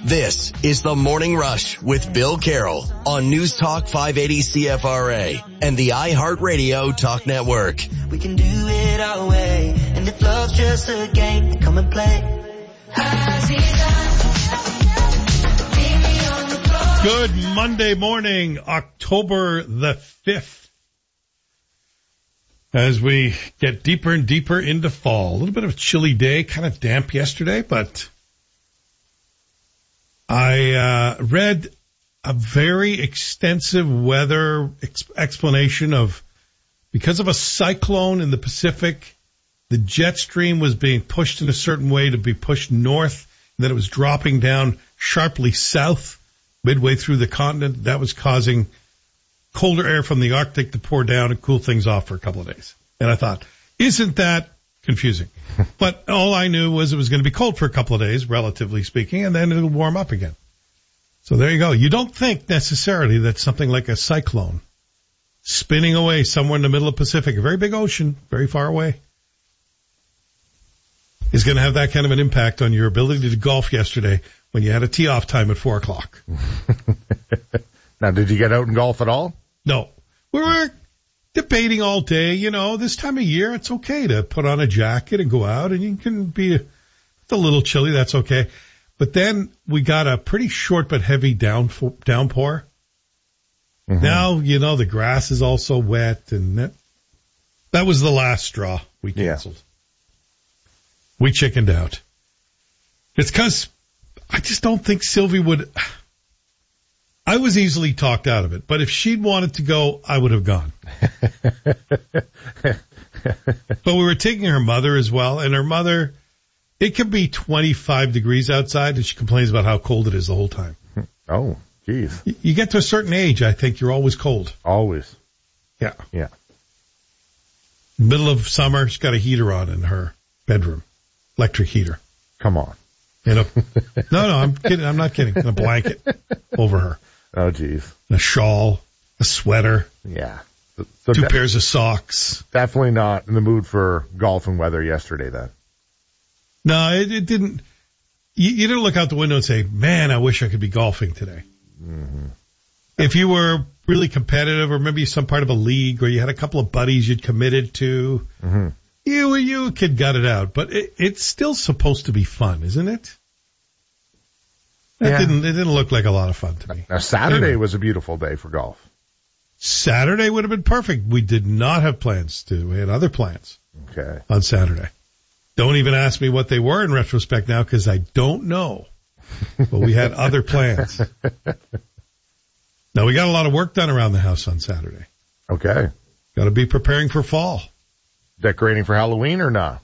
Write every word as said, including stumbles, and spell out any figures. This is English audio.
This is the Morning Rush with Bill Carroll on News Talk five eighty C F R A and the iHeartRadio Talk Network. We can do it our way, and if love's just a game, come and play. Good Monday morning, October the fifth. As we get deeper and deeper into fall. A little bit of a chilly day, kind of damp yesterday, but I uh, read a very extensive weather ex- explanation of, because of a cyclone in the Pacific, the jet stream was being pushed in a certain way to be pushed north, and then it was dropping down sharply south midway through the continent. That was causing colder air from the Arctic to pour down and cool things off for a couple of days. And I thought, isn't that confusing? But all I knew was it was going to be cold for a couple of days, relatively speaking, and then it'll warm up again. So there you go. You don't think necessarily that something like a cyclone spinning away somewhere in the middle of the Pacific, a very big ocean, very far away, is going to have that kind of an impact on your ability to golf yesterday when you had a tee-off time at four o'clock. Now, did you get out and golf at all? No. We were debating all day. You know, this time of year, it's okay to put on a jacket and go out, and you can be a, a little chilly. That's okay. But then we got a pretty short but heavy downpour. downpour. Mm-hmm. Now, you know, the grass is also wet, and that, that was the last straw we canceled. Yeah. We chickened out. It's because I just don't think Sylvie would. I was easily talked out of it, but if she'd wanted to go, I would have gone. But we were taking her mother as well, and her mother, it can be twenty-five degrees outside, and she complains about how cold it is the whole time. Oh, geez. You get to a certain age, I think you're always cold. Always. Yeah. Yeah. Middle of summer, she's got a heater on in her bedroom. Electric heater. Come on. You know, no, no, I'm kidding. I'm not kidding. And a blanket over her. Oh, geez. A shawl, a sweater. Yeah. So, so two de- pairs of socks. Definitely not in the mood for golf and weather yesterday, then. No, it, it didn't. You, you didn't look out the window and say, man, I wish I could be golfing today. Mm-hmm. If you were really competitive, or maybe some part of a league, or you had a couple of buddies you'd committed to, mm-hmm. You you could gut it out, but it, it's still supposed to be fun, isn't it? That yeah. didn't it didn't look like a lot of fun to me. Now Saturday anyway. was a beautiful day for golf. Saturday would have been perfect. We did not have plans to. We had other plans. Okay. On Saturday. Don't even ask me what they were in retrospect now, because I don't know. But we had other plans. Now we got a lot of work done around the house on Saturday. Okay. Got to be preparing for fall. Decorating for Halloween or not?